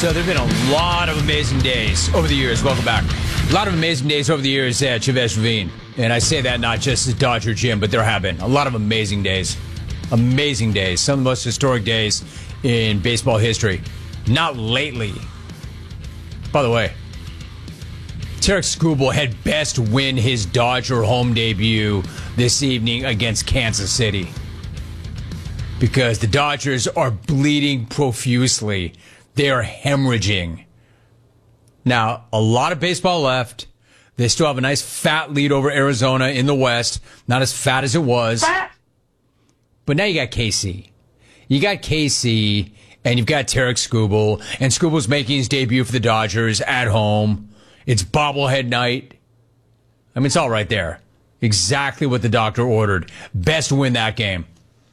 So there have been a lot of amazing days over the years. Welcome back. A lot of amazing days over the years at Chavez Ravine. And I say that not just as Dodger Jim, but there have been a lot of amazing days. Amazing days. Some of the most historic days in baseball history. Not lately. By the way, Tarik Skubal had best win his Dodger home debut this evening against Kansas City. Because the Dodgers are bleeding profusely. They are hemorrhaging. Now, a lot of baseball left. They still have a nice fat lead over Arizona in the West. Not as fat as it was. Fat. But now you got KC. You got KC, and you've got Tarik Skubal. And Skubal's making his debut for the Dodgers at home. It's bobblehead night. I mean, it's all right there. Exactly what the doctor ordered. Best win that game.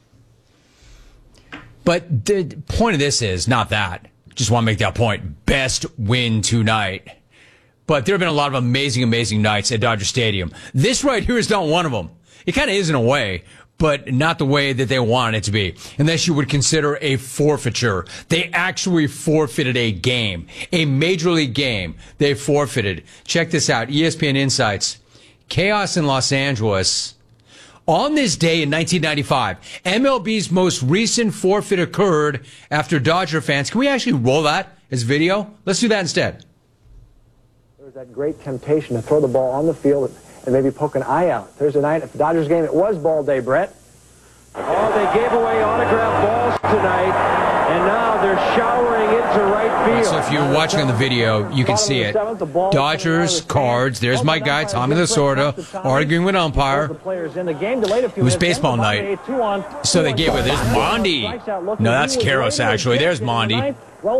But the point of this is not that. Just want to make that point. Best win tonight. But there have been a lot of amazing, amazing nights at Dodger Stadium. This right here is not one of them. It kind of is in a way, but not the way that they wanted it to be. Unless you would consider a forfeiture. They actually forfeited a game. A Major League game. They forfeited. Check this out. ESPN Insights. Chaos in Los Angeles. On this day in 1995, MLB's most recent forfeit occurred after Dodger fans. Can we actually roll that as video? Let's do that instead. There was that great temptation to throw the ball on the field and maybe poke an eye out. Thursday night at the Dodgers game, it was ball day, Brett. Oh, they gave away autographed balls tonight, and now they're showering into right field. So if you're watching on the video, you can see it. Dodgers, Cards, there's my guy, Tommy Lasorda, arguing with umpire. It was baseball night, so they gave it. There's Mondi. No, that's Karros, actually. There's Mondi.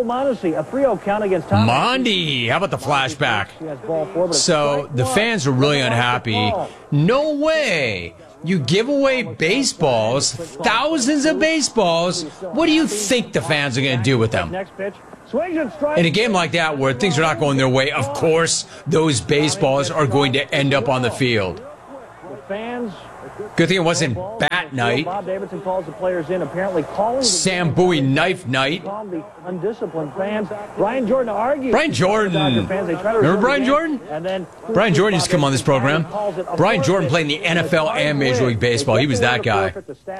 Mondi, how about the flashback? So the fans are really unhappy. No way. You give away baseballs, thousands of baseballs. What do you think the fans are going to do with them? In a game like that where things are not going their way, of course, those baseballs are going to end up on the field. Good thing it wasn't bat night. Bob Davidson calls the players in, apparently calling Sam Bowie knife night. The undisciplined fans. Brian Jordan argues. Brian Jordan. Remember Brian Jordan? Brian Jordan used to come on this program. Brian Jordan played in the NFL and Major League Baseball. He was that guy.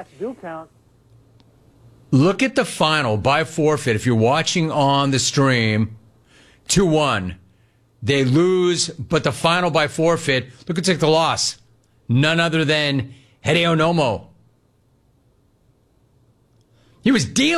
Look at the final by forfeit. If you're watching on the stream, 2-1. They lose, but the final by forfeit, look at the loss. None other than Hideo Nomo. He was dealing.